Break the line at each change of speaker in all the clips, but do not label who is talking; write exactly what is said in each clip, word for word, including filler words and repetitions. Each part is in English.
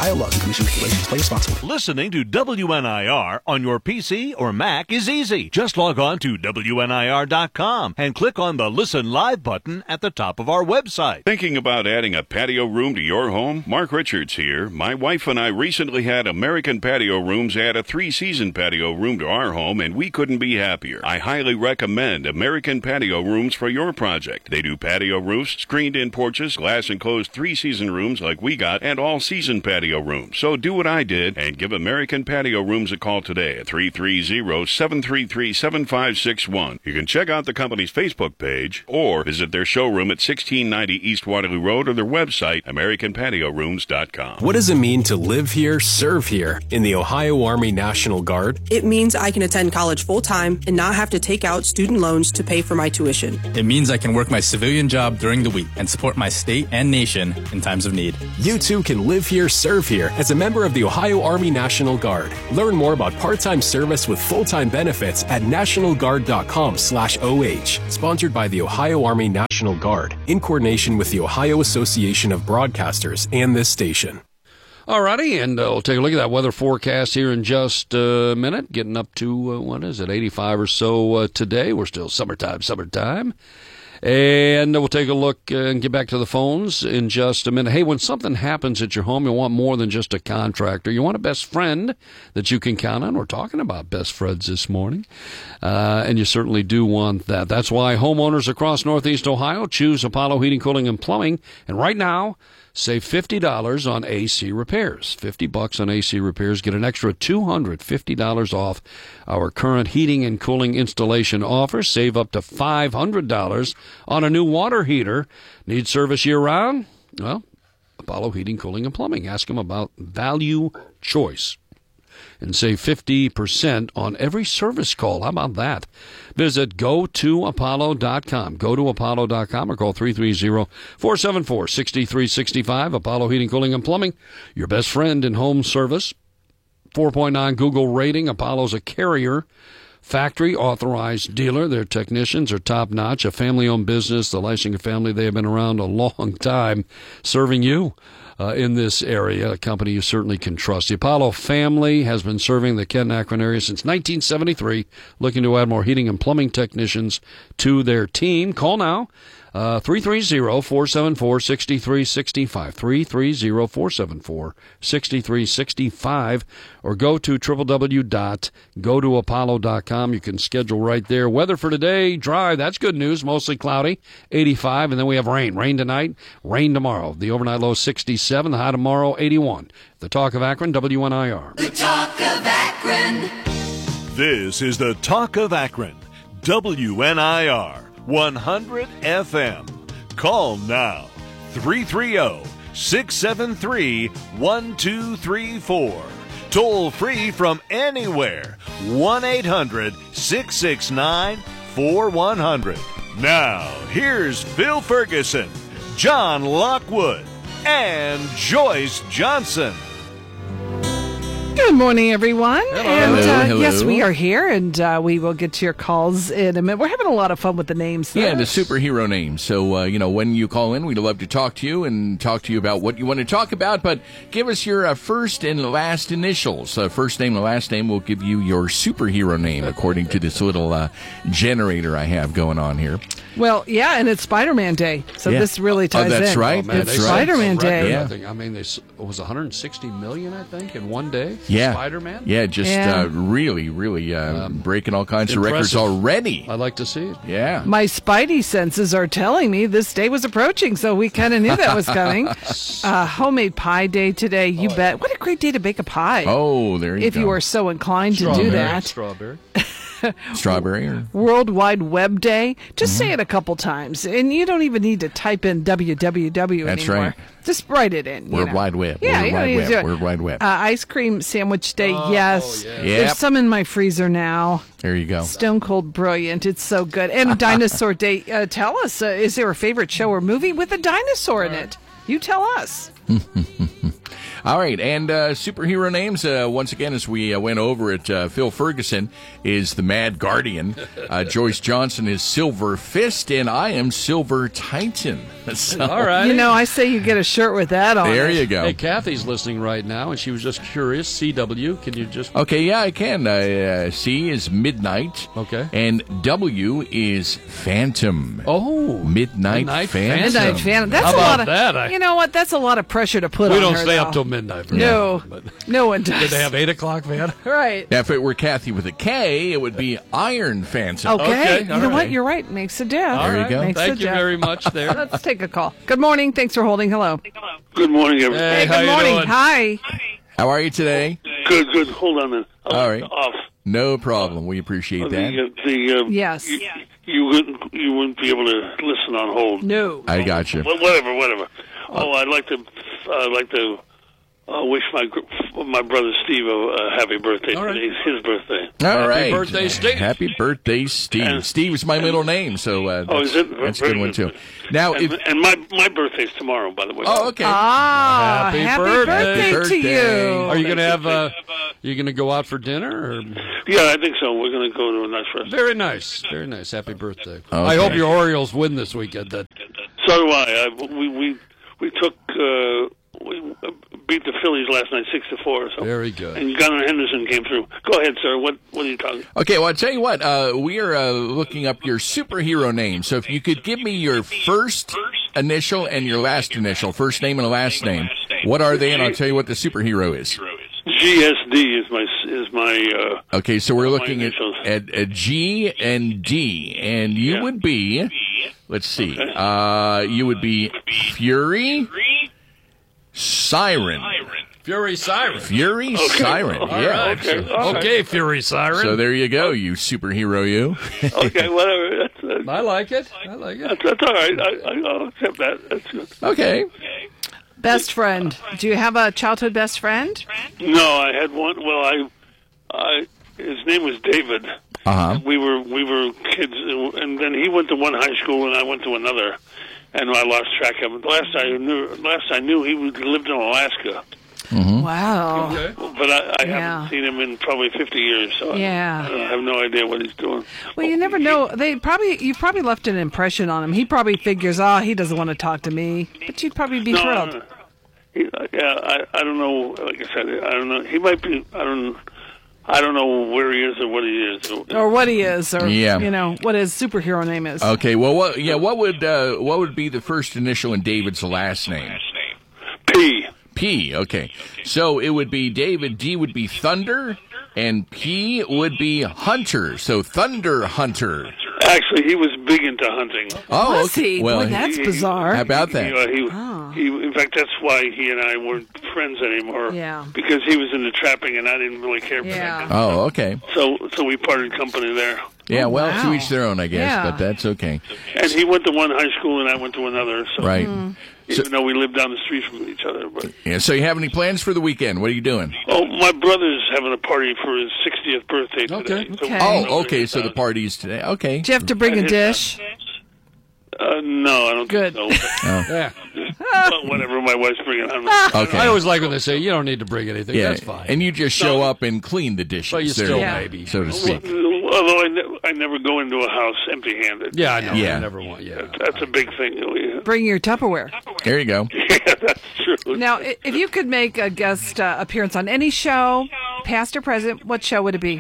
Ohio laws and commission regulations. Play responsibly.
Listening to W N I R on your P C or Mac is easy. Just log on to W N I R dot com and click on the Listen Live button at the top of our website.
Thinking about adding a patio room to your home? Mark Richards here. My wife and I recently had American Patio Rooms add a three-season patio room to our home, and we couldn't be happier. I highly recommend American Patio Rooms for your project. They do patio roofs, screened-in porches, glass-enclosed three-season rooms like we got, and all-season patio rooms. So do what I did and give American Patio Rooms a call today at three three zero, seven three three, seven five six one. You can check out the company's Facebook page or visit their showroom at sixteen ninety East Waterloo Road or their website, american patio rooms dot com.
What does it mean to live here, serve here in the Ohio Army National Guard?
It means I can attend college full-time and not have to take out student loans to pay for my tuition.
It means I can work my civilian job during the week and support my state and nation in times of need.
You too can live here, serve here as a member of the Ohio Army National Guard. Learn more about part-time service with full-time benefits at national guard dot com slash O H. Sponsored by the Ohio Army National Guard in coordination with the Ohio Association of Broadcasters and this station.
Alrighty, and uh, we'll take a look at that weather forecast here in just a minute. Getting up to, uh, what is it, eighty-five or so uh, today. We're still summertime, summertime. And we'll take a look and get back to the phones in just a minute. Hey, when something happens at your home, you want more than just a contractor. You want a best friend that you can count on. We're talking about best friends this morning. Uh, and you certainly do want that. That's why homeowners across Northeast Ohio choose Apollo Heating, Cooling, and Plumbing. And right now, save fifty dollars on A C repairs. fifty bucks on A C repairs. Get an extra two hundred fifty dollars off our current heating and cooling installation offer. Save up to five hundred dollars on a new water heater. Need service year-round? Well, Apollo Heating, Cooling, and Plumbing. Ask them about value choice. And save fifty percent on every service call. How about that? Visit go to apollo dot com. go to apollo dot com or call three three zero, four seven four, six three six five. Apollo Heating, Cooling, and Plumbing, your best friend in home service. four point nine Google rating. Apollo's a Carrier factory authorized dealer. Their technicians are top-notch. A family-owned business, the Leisinger family, they have been around a long time serving you. Uh, in this area, a company you certainly can trust. The Apollo family has been serving the Kent-Akron area since nineteen seventy-three, looking to add more heating and plumbing technicians to their team. Call now, uh, three three zero, four seven four, six three six five, three three zero, four seven four, six three six five, or go to w w w dot go to apollo dot com. You can schedule right there. Weather for today, dry. That's good news. Mostly cloudy, eighty-five, and then we have rain. Rain tonight, rain tomorrow. The overnight low, sixty-seven. The high tomorrow, eighty-one. The Talk of Akron, W N I R.
The Talk of Akron.
This is the Talk of Akron, W N I R, one hundred F M. Call now, three three zero, six seven three, one two three four. Toll free from anywhere, one eight hundred, six six nine, four one zero zero. Now, here's Phil Ferguson, John Lockwood, and Joyce Johnson.
Good morning, everyone.
Hello.
And uh,
Hello, hello.
yes, we are here, and uh, we will get to your calls in a minute. We're having a lot of fun with the names. Though.
Yeah, the superhero names. So, uh, you know, when you call in, we'd love to talk to you and talk to you about what you want to talk about. But give us your uh, first and last initials. Uh, first name and last name will give you your superhero name, according to this little uh, generator I have going on here.
Well, yeah, and it's Spider-Man Day, so
Yeah.
this really ties
Oh, that's
in.
right.
Oh, man,
It's
they set
Spider-Man
a
Day.
record,
Yeah.
I, think. I mean, they s- it was one hundred sixty million, I think, in one day.
Yeah.
Spider-Man.
Yeah, just
Yeah.
Uh, really, really uh,
Um,
breaking all kinds of records
impressive.
already.
I'd like to see it.
Yeah.
My spidey senses are telling me this day was approaching, so we kind of knew that was coming. uh, homemade pie day today, you bet. What a great day to bake a pie.
Oh, there you
if
go.
you are so inclined to do
Strawberry.
that.
Strawberry.
Strawberry or...
World Wide Web Day. Just
Mm-hmm.
say it a couple times, and you don't even need to type in W W W
That's
anymore.
right.
Just write it in. you
World
know.
Wide Web.
Yeah,
World
you don't
Wide
need to
Web.
do it.
World Wide Web.
Uh, ice cream sandwich day,
Oh,
yes.
yeah.
Yep.
There's some in my freezer now.
There you go.
Stone Cold Brilliant. It's so good. And Dinosaur Day. Uh, tell us, uh, is there a favorite show or movie with a dinosaur in it? You tell us.
All right, and uh, superhero names, uh, once again, as we uh, went over it, uh, Phil Ferguson is the Mad Guardian. Uh, Joyce Johnson is Silver Fist, and I am Silver Titan. So,
All right.
You know, I say you get a shirt with that on.
there
it.
you go.
Hey, Kathy's listening right now, and she was just curious. C W, can you just...
Okay, yeah, I can. Uh, uh, C is Midnight.
Okay.
And W is Phantom.
Oh.
Midnight,
Midnight
Phantom.
Midnight Phantom. That's
How
a
about
lot of
that? I-
You know what? That's a lot of pressure to put
We
on
don't
her,
stay
though.
up till midnight. For
No,
that, but
no one does.
did they have eight o'clock, man?
Right.
Now, if it were Kathy with a K, it would be Iron Phantom.
Okay.
Okay,
you
all
know
right.
what? You're right. Makes a diff.
All
There you
right.
go.
Makes a
Thank you
diff.
very much there.
Let's take a call. Good morning. Thanks for holding. Hello.
Good morning, everybody.
Hey,
Hey,
how
good
you
morning.
doing?
Hi.
How are you today?
Good, good. Hold on a minute. I'll
All right.
Off.
No problem. We appreciate
The,
that.
uh, the, uh,
Yes.
You, you wouldn't you wouldn't be able to listen on hold.
No.
I got you.
Well, whatever, whatever. Oh, I'd like to uh, like to uh, wish my gr- my brother Steve a uh, happy birthday.
All right.
Today's his birthday.
All right.
birthday, Steve.
Happy birthday, Steve.
And-
Steve is my middle name, so uh,
Oh,
that's,
is it?
that's a
Very
good one, too.
good.
Now,
And,
if...
and my my birthday's tomorrow, by the way.
Oh, okay.
Ah,
Happy
happy,
birthday.
birthday,
Happy
to
birthday.
you.
Are you going to have? Uh, you going to go out for dinner? Or?
Yeah, I think so. We're going to go to a nice restaurant.
Very nice, very nice. Happy birthday!
Okay.
I hope your Orioles win this weekend. That
So do I. I we we we took uh, we beat the Phillies last night six to four. So
very good.
and Gunnar Henderson came through. Go ahead, sir. What what are you talking?
Okay, well, I'll tell you what. Uh, we are uh, looking up your superhero name. So if you could give me your first initial and your last initial, first name and last name, what are they? And I'll tell you what the superhero is.
G S D is my is my. Uh,
Okay, so we're
my
looking at,
initials.
at, at G and D, and you
Yeah.
would be, let's see,
Okay.
uh, you would be Fury, Siren.
Fury Siren.
Fury, Siren.
All
Yeah.
right. Okay.
So,
All right.
Okay, Fury Siren.
so there you go, you superhero, you.
Okay. Whatever. That's, that's,
I like it. I like it.
that's, that's all right. I, I, I'll accept that. That's good.
Okay.
Best friend. Do you have a childhood best friend?
No, I had one. Well, I, I his name was David.
Uh huh.
We were we were kids, and then he went to one high school, and I went to another, and I lost track of him. Last I knew, last I knew, he was- lived in Alaska,
Wow.
Okay.
but I, I
Yeah.
haven't seen him in probably fifty years. So
Yeah.
I, I have no idea what he's doing.
Well, you never know. They probably you probably left an impression on him. He probably figures, oh, he doesn't want to talk to me, but you'd probably be
No,
thrilled.
uh, he, yeah, I, I don't know. Like I said, I don't know. He might be. I don't. I don't know where he is or what he is.
Or what he is, or
Yeah.
you know what his superhero name is.
Okay. Well, what? Yeah. What would uh, what would be the first initial in David's last name?
P.
P. Okay. So it would be David. D would be Thunder, and P would be Hunter. So Thunder Hunter.
Actually, he was big into hunting.
Oh,
Was
okay.
he?
Well,
Boy, that's
he-
bizarre.
how about that?
You know, he,
Oh.
he, in fact, that's why he and I weren't friends anymore.
Yeah.
Because he was into trapping, and I didn't really care for
Yeah.
that.
Oh, okay.
So, so we parted company there.
Yeah.
Oh,
well,
wow.
to each their own, I guess.
Yeah.
But that's okay.
And he went to one high school, and I went to another. So,
Right.
even though we lived down the street from each other, but
Yeah. So you have any plans for the weekend? What are you doing?
oh, my brother's having a party for his sixtieth birthday today.
Okay.
So
Okay.
Oh, okay. So the party's today. Okay.
Do you have to bring a dish?
Uh, no, I don't
Good.
think so.
Yeah.
Well, whatever my wife's bringing. I'm
Okay.
I always like when they say you don't need to bring anything.
Yeah.
That's fine.
And you just show up and clean the dishes.
But you
there,
still
Yeah.
maybe.
so to speak.
Although I, ne- I never go into a house empty-handed.
Yeah, I know.
Yeah.
I never want. Yeah.
That's a big thing. Yeah,
Bring your Tupperware.
There you go.
that's true.
Now, i- if you could make a guest uh, appearance on any show, past or present, what show would it be?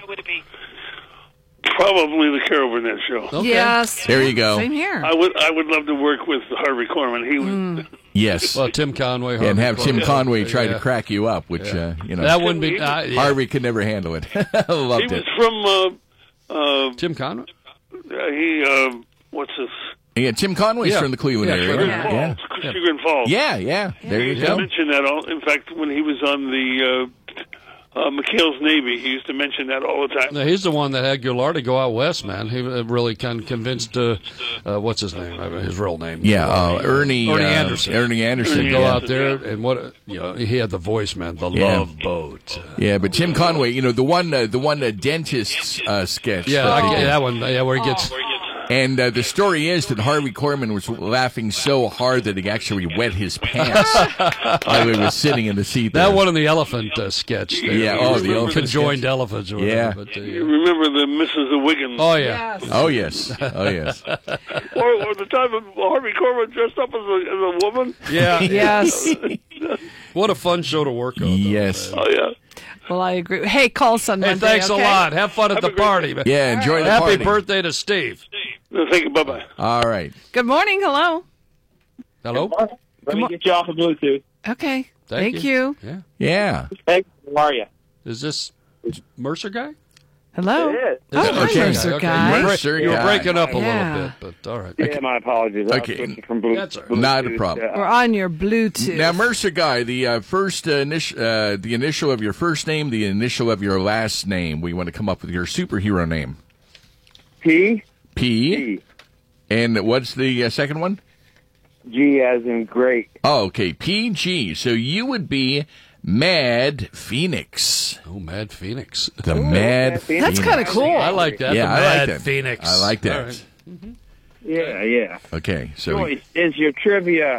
Probably the Carol Burnett show.
Okay.
Yes.
There you go.
Same here.
I would I would love to work with Harvey Korman. He was
Yes.
Well, Tim Conway.
and
Harvey
have Tim
Korman.
Conway try
Yeah.
to crack you up, which, uh, you know,
That wouldn't be. Uh, yeah.
Harvey could never handle it. Loved
he
it.
was from uh, uh,
Tim Conway.
he uh, what's this?
Yeah, Tim Conway's
Yeah.
from the Cleveland
Yeah,
area.
Cleveland
Yeah.
Falls, Sugar Falls.
Yeah, yeah. There you
He
go.
mentioned that all. In fact, when he was on the uh, uh, McHale's Navy, he used to mention that all the time.
No, he's the one that had Gilardi go out west, man. He uh, really kind of convinced, uh, uh, what's his name? Uh, His real name.
Yeah, uh, Ernie,
Ernie
uh,
Anderson.
Ernie Anderson.
Go
yeah.
out there and what you know, he had the voice, man. The
Yeah.
Love Boat.
Yeah, but Tim Conway, you know, the one, uh, the one uh, dentist uh, sketch.
Yeah,
that
I
they
get
did.
that one. Yeah, where he gets
And uh, the story is that Harvey Korman was laughing so hard that he actually wet his pants while he was sitting in the seat there.
That one in the elephant uh, sketch. There.
Yeah, oh, the elephant
conjoined
sketch.
elephants. Or
Yeah.
whatever, but, uh,
You remember the Missus Wiggins?
Oh, yeah.
Yes.
Oh, yes. Oh, yes.
Or, or the time of Harvey Korman dressed up as a, as a woman?
Yeah.
Yes.
What a fun show to work on.
Yes.
Oh, yeah.
Well, I agree. Hey, call us on
Hey,
Monday.
thanks
okay?
a lot. Have fun at
Have
the
a great
party.
day.
man.
Yeah, enjoy the
Happy
party.
birthday to Steve.
Thank you. Bye-bye.
All right.
Good morning. Hello.
Hello?
Let me get you off of Bluetooth.
Okay.
Thank
Thank,
you.
you.
Yeah.
Yeah.
Hey, how are you?
Is this Mercer guy?
Hello.
It is.
Oh,
Is it
hi,
Mercer
Mercer
Okay.
guy.
You were,
Mercer
you were
guy.
breaking up a
Yeah.
little bit, but all right.
Yeah, my apologies. I was
Okay.
switching from Bluetooth.
That's all right.
Not a
Bluetooth,
problem.
We're
uh,
on your Bluetooth.
Now, Mercer Guy, the uh, first uh, initial, uh, the initial of your first name, the initial of your last name. We want to come up with your superhero name.
P,
P.
G,
And what's the uh, second one?
G as in great.
Oh, okay. P G. So you would be Mad Phoenix.
Oh, Mad Phoenix.
The Mad
Mad
Phoenix.
That's kind of cool.
I like that.
Yeah,
the
I
Mad
like that.
Phoenix.
I like that.
All right.
Yeah, yeah.
Okay. So
Joyce, is your trivia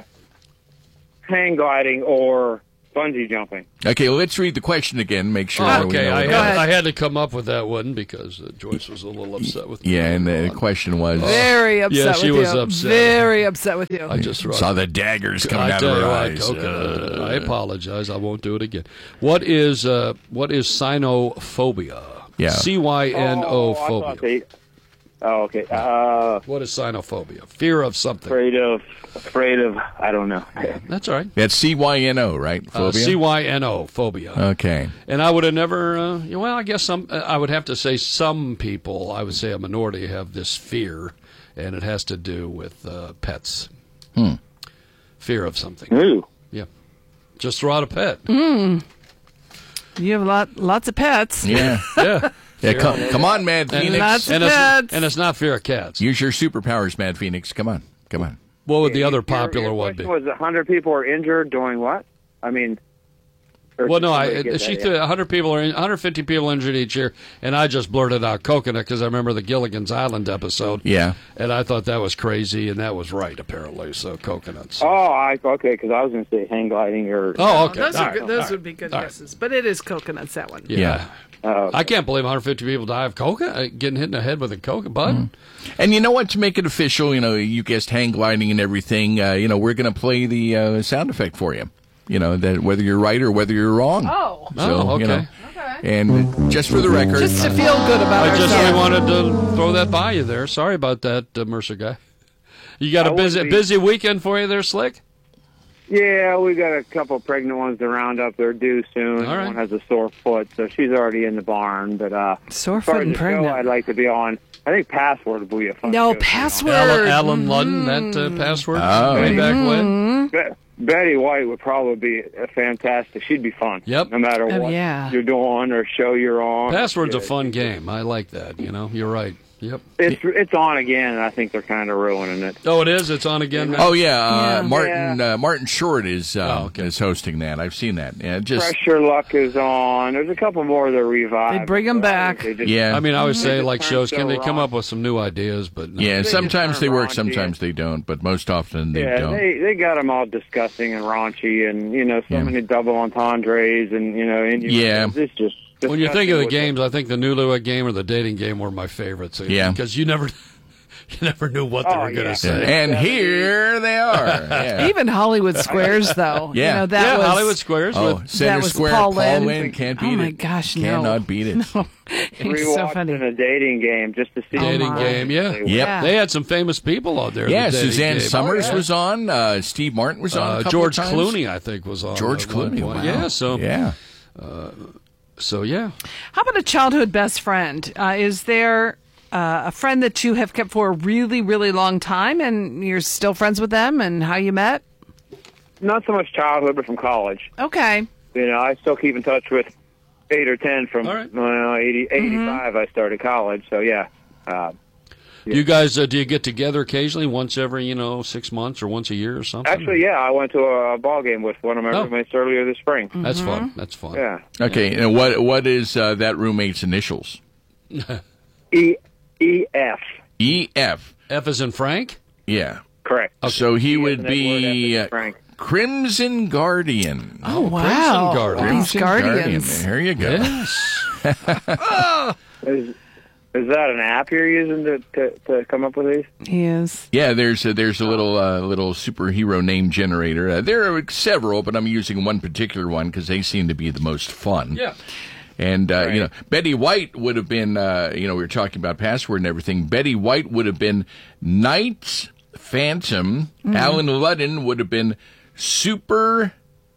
hang gliding or bungee jumping?
okay, let's read the question again. Make sure.
Oh,
we
okay,
know
I
what-
had, I had to come up with that one because uh, Joyce was a little upset with me.
Yeah, and the question was.
Very upset
Yeah, she
with
was
you.
upset.
Very upset with you.
I just
Saw the daggers coming
I
out
tell
of
you
her
what,
eyes.
okay,
Uh,
I apologize. I won't do it again. What is uh, what is cynophobia?
Yeah.
C Y N O
Oh, I thought
phobia.
they- Oh, okay. Uh,
What is cynophobia? Fear of something.
afraid of, afraid of, I don't know.
That's all right.
That's C Y N O, right?
Uh,
Phobia?
C Y N O phobia.
Okay.
And I would have never. Uh, well, I guess some. Uh, I would have to say some people. I would say a minority have this fear, and it has to do with uh, pets.
Hmm.
Fear of something.
Ooh.
Yeah. Just throw out a pet.
Mm. You have lot, lots of pets.
Yeah.
Yeah.
Yeah, come, come on, Mad
And,
Phoenix.
Lots of
and, it's,
pets.
and it's not fear of cats.
Use your superpowers, Mad Phoenix. Come on. Come on.
What would the other
Your-
popular
your
one be?
question Was one hundred people are injured doing what? I mean, or
Well,
did
no,
somebody
I,
get
she
that,
threw
yeah?
one hundred people are in, one hundred fifty people injured each year, and I just blurted out coconut because I remember the Gilligan's Island episode.
Yeah.
And I thought that was crazy, and that was right apparently. So coconuts.
Oh, I okay, because I was going to say hang gliding or.
Oh, okay.
Those,
All
are
right.
good, those
All
would
right.
be good
All right.
guesses. But it is coconuts, that one.
Yeah.
Yeah.
Oh,
I can't believe one hundred fifty people die of coconut, getting hit in the head with a coconut bud.
Mm-hmm. And you know what? To make it official, you know, you guessed hang gliding and everything. Uh, you know, we're going to play the uh, sound effect for you. You know, that whether you're right or whether you're wrong.
Oh.
So,
Oh, okay.
You know,
Okay.
and just for the record,
Just to feel good about
I just
ourselves.
really wanted to throw that by you there. Sorry about that, uh, Mercer guy. You got a
I wouldn't
busy
be-
busy weekend for you there, Slick?
Yeah, we got a couple pregnant ones to round up. They're due soon.
All right.
One has a sore foot, so she's already in the barn. But uh,
Sore
as far
foot
as
and
the
pregnant.
show, I'd like to be on. I think Password would be a fun
No,
show to be on.
Password.
Alan, Alan
Mhm.
Ludden, that uh, password
Oh.
way back when.
Be- Betty White would probably be a fantastic. She'd be fun.
Yep.
No matter
Oh,
what
yeah.
you're doing or show you're on.
Password's a
Yeah.
fun game. I like that. You know, you're right. Yep.
It's it's on again, and I think they're kind of ruining it.
Oh, it is. It's on again. Now?
oh yeah, uh,
Yeah.
Martin uh, Martin Short is uh,
Oh, okay.
is hosting that. I've seen that. Yeah, just
Pressure Luck is on. There's a couple more that revive.
They bring 'em
but I
back.
think they just-
yeah.
I mean, I always say
They
like
just
shows,
turn
can
so
they come
wrong.
up with some new ideas? But no.
yeah.
just
Sometimes
turn
they work,
raunchy
sometimes they don't. But most often they
yeah,
don't.
they they got them all disgusting and raunchy, and you know so
Yeah.
many double entendres, and you know, and
Yeah.
it's just
When you think of the
disgusting
games, I think the Newlywed Game or the dating game were my favorites.
Yeah.
because you never, you never knew what they
Oh,
were going to
yeah.
say.
And here they are. Yeah.
Even Hollywood Squares, though.
Yeah.
You know, that
yeah,
was,
Hollywood Squares.
Oh,
with-
Center
that was
Square,
Paul
Paul
Lynde.
Lynn can't
Oh,
beat it.
my gosh, no.
Cannot beat it.
It's so
Rewatching
funny.
a dating game just to see.
Dating
how
game, yeah.
they were.
Yep.
They had some famous people out there. in
Yeah,
the dating
Suzanne
game.
Summers
Oh, yeah.
was on. Uh, Steve Martin was on.
Uh,
a couple
George
of times.
Clooney, I think, was on.
George
at one
Clooney.
point.
Wow.
Yeah. So
yeah.
So yeah.
How about a childhood best friend? Uh, is there uh, a friend that you have kept for a really, really long time, and you're still friends with them, and how you met?
Not so much childhood, but from college.
Okay.
You know, I still keep in touch with eight or ten from
All right.
well, eighty, eighty-five. I started college, so yeah. Uh,
Do you guys uh, do you get together occasionally, once every you know six months or once a year or something?
actually, yeah, I went to a ball game with one of my
Oh.
roommates earlier this spring.
That's fun. That's fun.
Yeah.
Okay. And what what is uh, that roommate's initials?
E E F.
E F.
F is in Frank?
Yeah.
Correct.
Okay. So he
E
would
as in
be
Edward, F as in Frank.
Crimson Guardian.
Oh, wow.
Crimson Guardian.
These
Crimson
Guardians.
Guardian. There you go.
Yes.
Is, is that an app you're using to, to, to come up with these?
He is.
Yeah, there's a, there's a little uh, little superhero name generator. Uh, there are several, but I'm using one particular one because they seem to be the most fun.
Yeah.
And, uh,
Right.
you know, Betty White would have been, uh, you know, we were talking about password and everything. Betty White would have been Knight Phantom.
Mm-hmm.
Alan Ludden would have been Super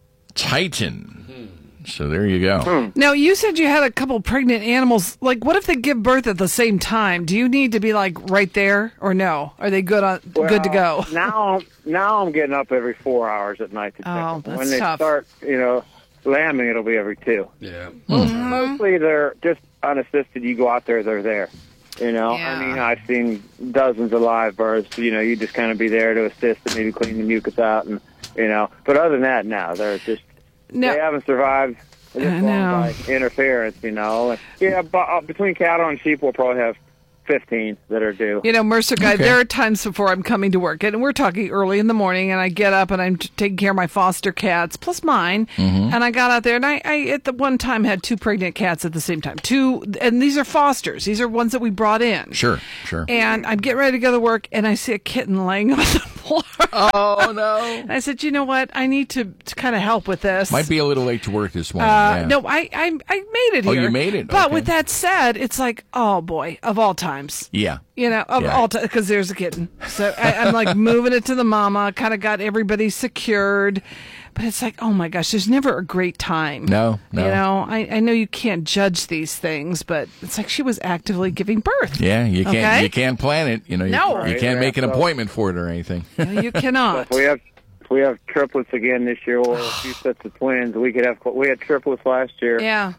Titan. So there you go.
Now, you said you had a couple pregnant animals. Like, what if they give birth at the same time? Do you need to be, like, right there or no? Are they good on good to go?
Well, now, now I'm getting up every four hours at night to check
Oh,
them.
that's
When they
tough.
start, you know, lambing, it'll be every two.
Yeah.
Mm-hmm.
Mostly they're just unassisted. You go out there, they're there. You know,
Yeah.
I mean, I've seen dozens of live births. You know, you just kind of be there to assist and maybe clean the mucus out, and you know. But other than that, no, they're just
No.
they haven't survived. They're just
I
born
know.
by interference, you know. Yeah, but, uh, between cattle and sheep, we'll probably have fifteen that are due.
You know, Mercer guy,
Okay.
there are times before I'm coming to work, and we're talking early in the morning, and I get up and I'm t- taking care of my foster cats, plus mine,
Mm-hmm.
and I got out there, and I, I, at the one time, had two pregnant cats at the same time. Two, and these are fosters. These are ones that we brought in.
Sure, sure.
And I'm getting ready to go to work, and I see a kitten laying on the floor.
Oh, no.
And I said, you know what? I need to, to kind of help with this.
Might be a little late to work this morning.
Uh,
yeah.
No, I, I I made it
Oh,
here.
you made it?
But
Okay.
with that said, it's like, oh boy, of all times.
Yeah.
You know, of
Yeah.
all time, because there's a kitten. So I, I'm like moving it to the mama, kind of got everybody secured. But it's like, oh my gosh, there's never a great time.
No, no.
You know, I, I know you can't judge these things, but it's like she was actively giving birth.
Yeah, you can't
Okay?
you can't plan it. You know, you,
No.
you can't
Right,
make an
yeah, so-
appointment for it or anything.
No, you cannot.
If we have if we have triplets again this year, or a few sets of twins. We could have we had triplets last year.
Yeah.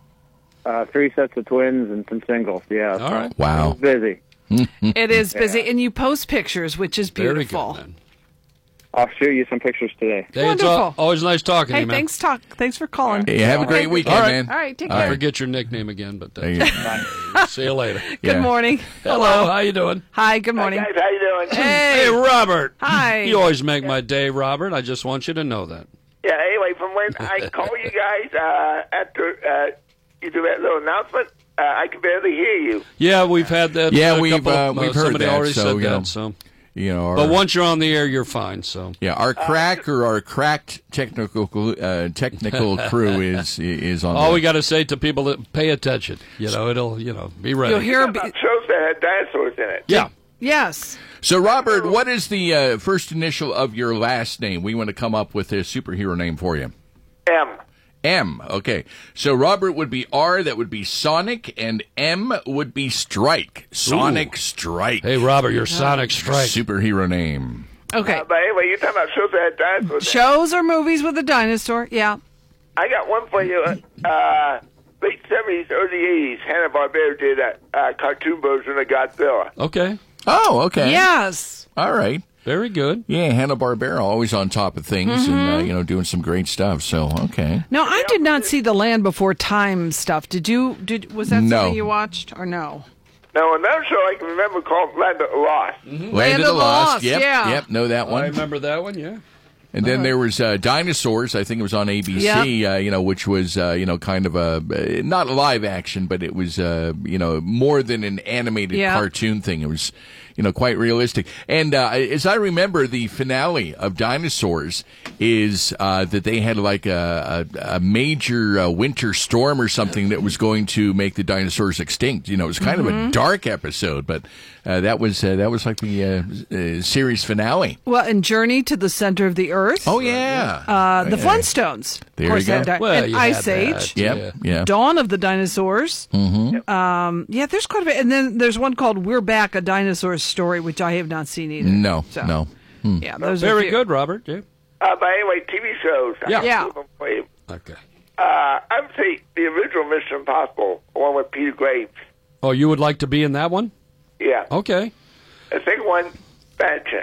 Uh, three sets of twins and some singles. Yeah.
All right.
Wow.
It's busy.
It is busy. And you post pictures, which is
Very
beautiful.
good, man.
I'll show you some pictures today.
Hey, it's al-
Wonderful.
always nice talking to
Hey,
you, man.
thanks, talk. Thanks for calling.
Hey, have a great weekend,
All right.
man.
All right, take
All
care.
I forget your nickname again, but
There you
uh,
go.
see you later.
Good
Yeah.
morning.
Hello, how you doing?
Hi, good morning.
Guys, how you doing?
Hey, Robert.
Hi.
You always make my day, Robert. I just want you to know that.
Yeah, anyway, from when I call you guys uh, after uh, you do that little announcement, uh, I can barely hear you.
Yeah, we've had that.
Yeah,
uh,
we've,
couple,
uh, we've heard
somebody
that,
already
so,
said
you
that.
know,
So,
You know, our,
but once you're on the air, you're fine. So
yeah, our crack or our cracked technical uh, technical crew is is on.
all
the,
we got to say to people that pay attention, you know, it'll, you know, be ready.
You'll hear a
About shows that had dinosaurs in it.
Yeah.
Yes.
So, Robert, what is the uh, first initial of your last name? We want to come up with a superhero name for you.
M.
M. Okay. So Robert would be R, that would be Sonic, and M would be Strike. Sonic
Ooh.
Strike.
Hey, Robert, your Sonic Strike.
Superhero name.
Okay.
Uh, but anyway, you're talking about shows that had dinosaurs in it.
Shows or movies with a dinosaur? Yeah.
I got one for you. Uh, late seventies, early eighties, Hanna-Barbera did a, a cartoon version of Godzilla.
Okay.
Oh, okay.
Yes.
All right.
Very good.
Yeah, Hanna-Barbera always on top of things
Mm-hmm.
and, uh, you know, doing some great stuff. So, okay.
No, I did not see the Land Before Time stuff. Did you? Did was that
No.
something you watched or no?
Now, another show I can remember called Land of the Lost.
Land, of the Lost. Yep,
yeah.
yep, know that
I
one.
remember that one, yeah.
And then there was uh, Dinosaurs, I think it was on A B C, uh, you know, which was, uh, you know, kind of a, uh, not live action, but it was, uh, you know, more than an animated
Yeah.
cartoon thing. It was, you know, quite realistic. And uh, as I remember, the finale of Dinosaurs is uh, that they had like a, a, a major uh, winter storm or something that was going to make the dinosaurs extinct. You know, it was kind of a dark episode, but uh, that was uh, that was like the uh, uh, series finale.
Well, and Journey to the Center of the Earth.
Oh, yeah.
Uh, the
Yeah.
Flintstones.
There
of course,
you go.
had di-
Well,
and
you had
Ice
that,
Age.
Yep,
yeah.
yeah.
Dawn of the Dinosaurs.
Mm-hmm.
Um, yeah, there's quite a bit. And then there's one called We're Back, a Dinosaur Story, which I have not seen either.
No,
So,
no. Hmm.
Yeah, those are a
Very
few.
good, Robert. Yeah.
Uh, but anyway, T V shows. I
Yeah.
got
Yeah.
two of them for you.
Okay.
Uh, I would say the original Mission Impossible, the one with Peter Graves.
Oh, you would like to be in that one?
Yeah.
Okay.
The second one, Bad Chick.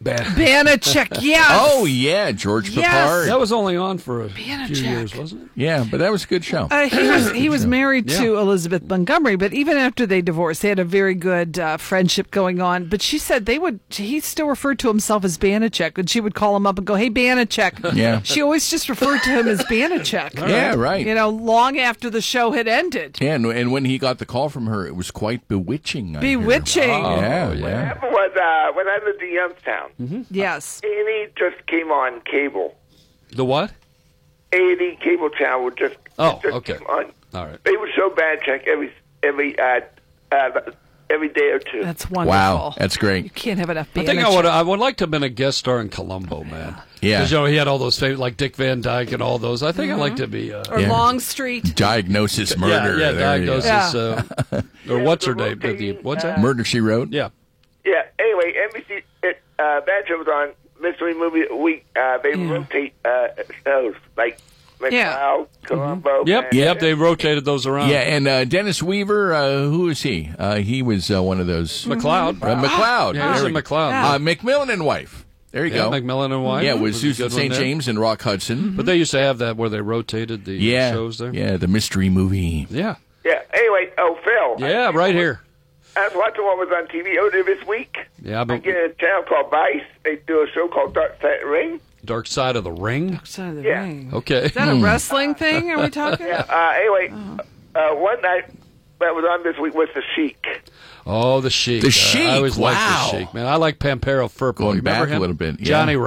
Ban-
Banachek, yes.
Oh, yeah, George
Yes.
Papard.
That was only on for a
Banachek.
few years, wasn't it?
Yeah, but that was a good show.
Uh, he was he was married
Yeah.
to Elizabeth Montgomery, but even after they divorced, they had a very good uh, friendship going on. But she said they would. He still referred to himself as Banachek, and she would call him up and go, "Hey, Banachek."
Yeah.
She always just referred to him as Banachek.
Yeah, right.
You know, long after the show had ended.
Yeah, and, and when he got the call from her, it was quite bewitching. I hear.
Bewitching.
Oh, yeah,
yeah.
yeah.
Happened was uh, when I lived in Youngstown.
Mm-hmm.
Yes.
A and E just came on cable.
The what?
A and E cable channel would just
Oh,
just
okay.
came on.
All right.
They would show Banachek every every uh, uh, every day or two.
That's wonderful.
Wow, that's
You
great.
can't have enough Banachek.
I think I would I would like to have been a guest star in Columbo, man.
Yeah.
Because, you know, he had all those favorites, like Dick Van Dyke and all those. I think I'd like to be... Uh,
Or
Yeah.
Longstreet.
Diagnosis Murder.
Yeah, yeah,
There you go.
diagnosis.
Yeah.
Uh, or what's her name? The- the- What's that?
Murder, She Wrote.
Yeah.
Yeah. Anyway, N B C it, uh, Banachek was on Mystery Movie Week. Uh, they
Yeah.
rotate uh, shows like McCloud,
Yeah.
Columbo.
Yep,
and-
yep, they rotated those around.
Yeah, and uh, Dennis Weaver, uh, who is he? Uh, he was uh, one of those.
McLeod.
Uh, McLeod.
Yeah, he's
There
in
we-
McLeod.
Uh, Macmillan and Wife. There you
Yeah,
go.
Macmillan and Wife.
Yeah, with
Was a
Susan
good one
Saint
there.
James and Rock Hudson.
But they used to have that where they rotated the
Yeah,
shows there.
yeah, the mystery movie.
Yeah.
Yeah. Anyway, oh Phil.
Yeah, right here.
I was watching what was on T V earlier this week.
Yeah,
I
but
get a channel called Vice. They do a show called Dark Side of the Ring.
Dark Side of the Ring.
Side of the
Yeah.
ring.
Okay.
Is that a wrestling thing? Are we talking?
Yeah. Uh, anyway, uh, one night that was on this week was The Sheik.
Oh, the Sheik.
The
Uh,
Sheik,
I always
wow.
liked the Sheik, man. I like Pampero Firpo.
Going
You remember
back a
him?
little bit, yeah.
Johnny